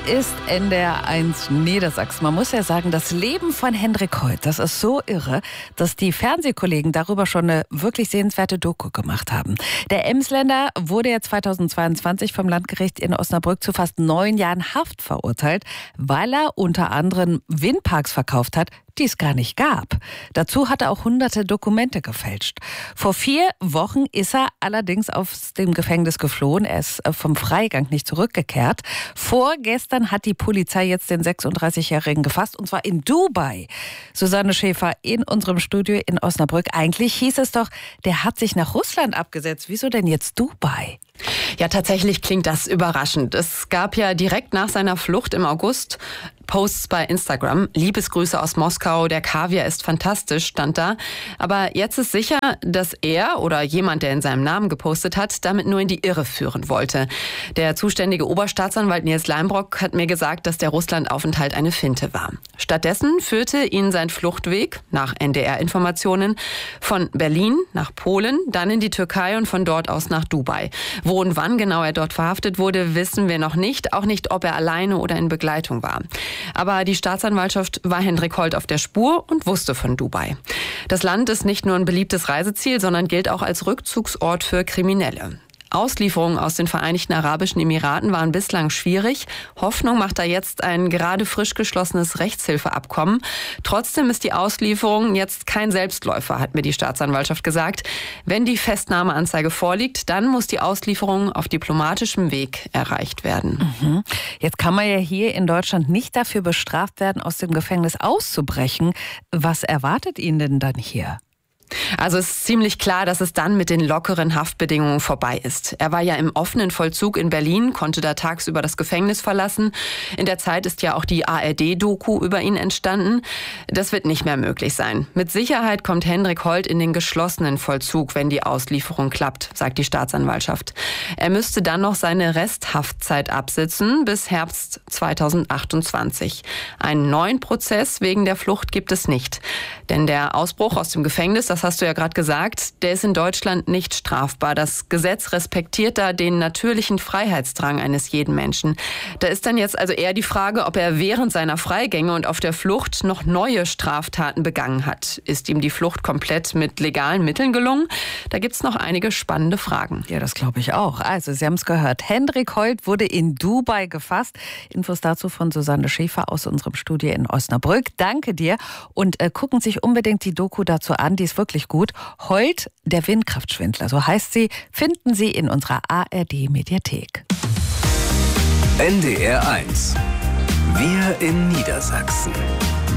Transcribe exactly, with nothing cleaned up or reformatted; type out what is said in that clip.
ist N D R eins Niedersachsen. Man muss ja sagen, das Leben von Hendrik Holt, das ist so irre, dass die Fernsehkollegen darüber schon eine wirklich sehenswerte Doku gemacht haben. Der Emsländer wurde ja zweitausendzweiundzwanzig vom Landgericht in Osnabrück zu fast neun Jahren Haft verurteilt, weil er unter anderem Windparks verkauft hat, die es gar nicht gab. Dazu hat er auch hunderte Dokumente gefälscht. Vor vier Wochen ist er allerdings aus dem Gefängnis geflohen. Er ist vom Freigang nicht zurückgekehrt. Vorgestern hat die Polizei jetzt den sechsunddreißigjährigen gefasst, und zwar in Dubai. Susanne Schäfer in unserem Studio in Osnabrück. Eigentlich hieß es doch, der hat sich nach Russland abgesetzt. Wieso denn jetzt Dubai? Ja, tatsächlich klingt das überraschend. Es gab ja direkt nach seiner Flucht im August Posts bei Instagram. Liebesgrüße aus Moskau, der Kaviar ist fantastisch, stand da. Aber jetzt ist sicher, dass er oder jemand, der in seinem Namen gepostet hat, damit nur in die Irre führen wollte. Der zuständige Oberstaatsanwalt Nils Leinbrock hat mir gesagt, dass der Russlandaufenthalt eine Finte war. Stattdessen führte ihn sein Fluchtweg, nach N D R-Informationen, von Berlin nach Polen, dann in die Türkei und von dort aus nach Dubai. Wo und wann genau er dort verhaftet wurde, wissen wir noch nicht. Auch nicht, ob er alleine oder in Begleitung war. Aber die Staatsanwaltschaft war Hendrik Holt auf der Spur und wusste von Dubai. Das Land ist nicht nur ein beliebtes Reiseziel, sondern gilt auch als Rückzugsort für Kriminelle. Auslieferungen aus den Vereinigten Arabischen Emiraten waren bislang schwierig. Hoffnung macht da jetzt ein gerade frisch geschlossenes Rechtshilfeabkommen. Trotzdem ist die Auslieferung jetzt kein Selbstläufer, hat mir die Staatsanwaltschaft gesagt. Wenn die Festnahmeanzeige vorliegt, dann muss die Auslieferung auf diplomatischem Weg erreicht werden. Mhm. Jetzt kann man ja hier in Deutschland nicht dafür bestraft werden, aus dem Gefängnis auszubrechen. Was erwartet ihn denn dann hier? Also es ist ziemlich klar, dass es dann mit den lockeren Haftbedingungen vorbei ist. Er war ja im offenen Vollzug in Berlin, konnte da tagsüber das Gefängnis verlassen. In der Zeit ist ja auch die A R D-Doku über ihn entstanden. Das wird nicht mehr möglich sein. Mit Sicherheit kommt Hendrik Holt in den geschlossenen Vollzug, wenn die Auslieferung klappt, sagt die Staatsanwaltschaft. Er müsste dann noch seine Resthaftzeit absitzen bis Herbst zweitausendachtundzwanzig. Einen neuen Prozess wegen der Flucht gibt es nicht. Denn der Ausbruch aus dem Gefängnis, das hast du ja gerade gesagt, der ist in Deutschland nicht strafbar. Das Gesetz respektiert da den natürlichen Freiheitsdrang eines jeden Menschen. Da ist dann jetzt also eher die Frage, ob er während seiner Freigänge und auf der Flucht noch neue Straftaten begangen hat. Ist ihm die Flucht komplett mit legalen Mitteln gelungen? Da gibt's noch einige spannende Fragen. Ja, das glaube ich auch. Also, Sie haben es gehört. Hendrik Holt wurde in Dubai gefasst. Infos dazu von Susanne Schäfer aus unserem Studio in Osnabrück. Danke dir. Und äh, gucken Sie sich unbedingt die Doku dazu an. Die ist wirklich gut. Holt, der Windkraftschwindler, so heißt sie, finden Sie in unserer A R D-Mediathek. N D R eins. Wir in Niedersachsen.